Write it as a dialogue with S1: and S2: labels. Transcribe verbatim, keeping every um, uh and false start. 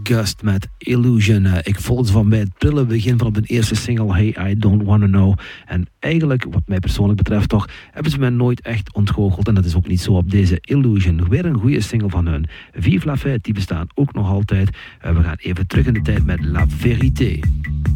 S1: Gust met Illusion. Uh, ik volg ze van bij het prille begin van hun eerste single Hey I Don't Wanna Know. En eigenlijk, wat mij persoonlijk betreft toch, hebben ze mij nooit echt ontgoocheld. En dat is ook niet zo op deze Illusion. Weer een goede single van hun. Vive la Fête, die bestaan ook nog altijd. Uh, we gaan even terug in de tijd met La Vérité.